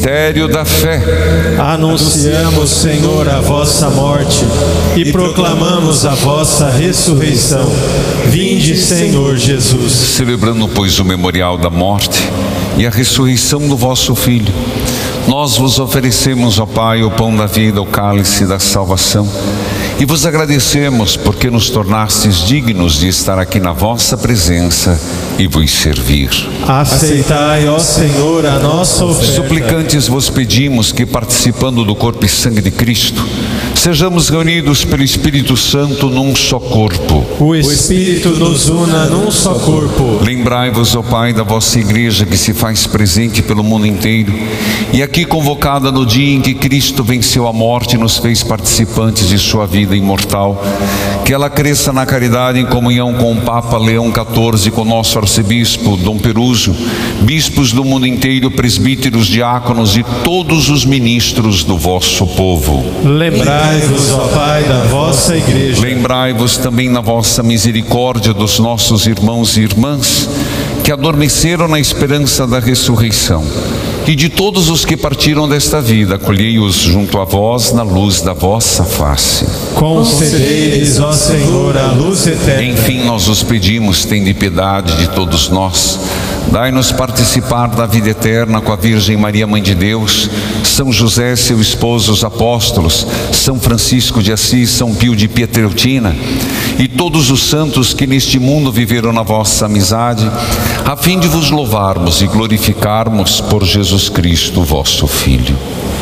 Mistério da fé. Anunciamos, Senhor, a vossa morte e proclamamos a vossa ressurreição. Vinde, Senhor Jesus. Celebrando, pois, o memorial da morte e a ressurreição do vosso Filho, nós vos oferecemos, ó Pai, o pão da vida, o cálice da salvação, e vos agradecemos porque nos tornastes dignos de estar aqui na vossa presença e vos servir. Aceitai, ó Senhor, a nossa oferta. Suplicantes vos pedimos que, participando do corpo e sangue de Cristo, sejamos reunidos pelo Espírito Santo num só corpo. O Espírito nos una num só corpo. Lembrai-vos, ó Pai, da vossa Igreja que se faz presente pelo mundo inteiro e aqui convocada no dia em que Cristo venceu a morte e nos fez participantes de sua vida imortal. Que ela cresça na caridade em comunhão com o Papa Leão XIV, com o nosso arcebispo Dom Peruso, bispos do mundo inteiro, presbíteros, diáconos e todos os ministros do vosso povo. Lembrai-vos, ó Pai, da vossa Igreja. Lembrai-vos também na vossa misericórdia dos nossos irmãos e irmãs que adormeceram na esperança da ressurreição, e de todos os que partiram desta vida, acolhei-os junto a vós na luz da vossa face. Concedei-lhes, ó Senhor, a luz eterna. Enfim, nós os pedimos, tende piedade de todos nós. Dai-nos participar da vida eterna com a Virgem Maria, Mãe de Deus, São José, seu esposo, os apóstolos, São Francisco de Assis, São Pio de Pietrelcina e todos os santos que neste mundo viveram na vossa amizade, a fim de vos louvarmos e glorificarmos por Jesus Cristo, vosso Filho.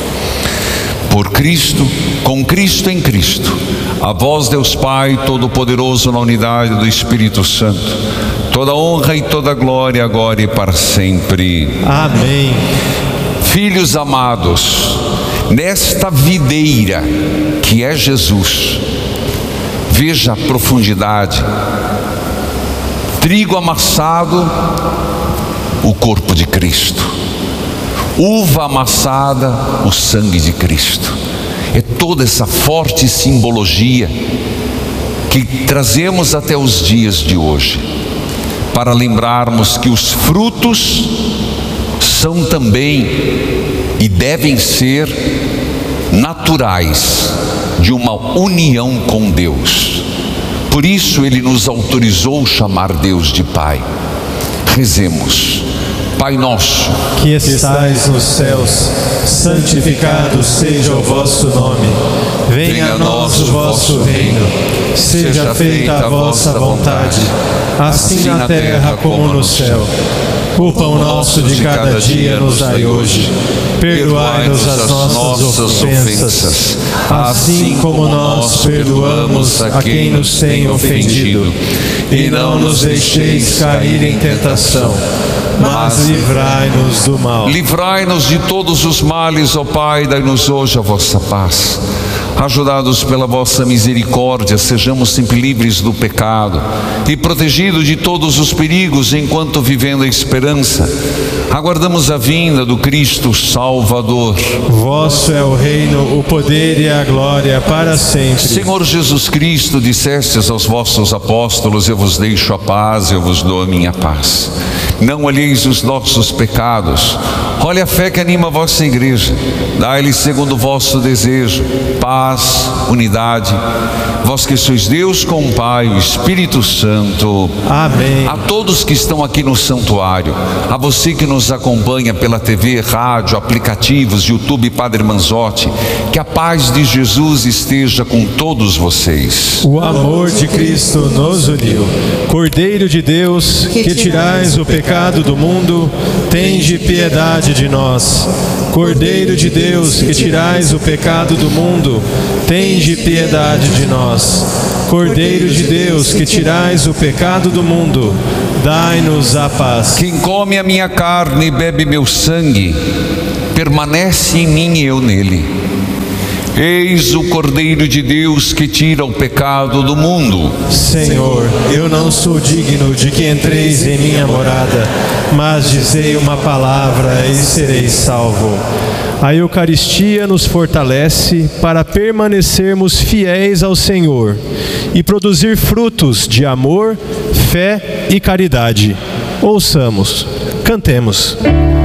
Por Cristo, com Cristo em Cristo, a vós, Deus Pai Todo-Poderoso, na unidade do Espírito Santo, toda honra e toda glória, agora e para sempre. Amém. Filhos amados, nesta videira que é Jesus, veja a profundidade. Trigo amassado, o corpo de Cristo. Uva amassada, o sangue de Cristo. É toda essa forte simbologia que trazemos até os dias de hoje, para lembrarmos que os frutos são também e devem ser naturais de uma união com Deus. Por isso Ele nos autorizou chamar Deus de Pai. Rezemos. Pai nosso, que estais nos céus, santificado seja o vosso nome. Venha a nós o vosso reino. Seja feita a vossa vontade, assim na terra como no céu. O pão nosso de cada dia nos dai hoje. Perdoai-nos as nossas ofensas, assim como nós perdoamos a quem nos tem ofendido. E não nos deixeis cair em tentação, mas livrai-nos do mal. Livrai-nos de todos os males, ó Pai, dai-nos hoje a vossa paz. Ajudados pela vossa misericórdia, sejamos sempre livres do pecado e protegidos de todos os perigos, enquanto, vivendo a esperança, aguardamos a vinda do Cristo Salvador. Vosso é o reino, o poder e a glória para sempre. Senhor Jesus Cristo, dissestes aos vossos apóstolos: eu vos deixo a paz, eu vos dou a minha paz. Não olheis os nossos pecados, olhe a fé que anima a vossa Igreja. Dai-lhe segundo o vosso desejo paz, unidade, vós que sois Deus com o Pai, o Espírito Santo. Amém. A todos que estão aqui no santuário, a você que nos acompanha pela TV, rádio, aplicativos, YouTube Padre Manzotti, que a paz de Jesus esteja com todos vocês. O amor de Cristo nos uniu. Cordeiro de Deus, que tirais o pecado do mundo, tende piedade de nós. Cordeiro de Deus, que tirais o pecado do mundo, tende piedade de nós. Cordeiro de Deus, que tirais o pecado do mundo, dai-nos a paz. Quem come a minha carne e bebe meu sangue, permanece em mim e eu nele. Eis o Cordeiro de Deus que tira o pecado do mundo. Senhor, eu não sou digno de que entreis em minha morada, mas dizei uma palavra e serei salvo. A Eucaristia nos fortalece para permanecermos fiéis ao Senhor e produzir frutos de amor, fé e caridade. Ouçamos, cantemos.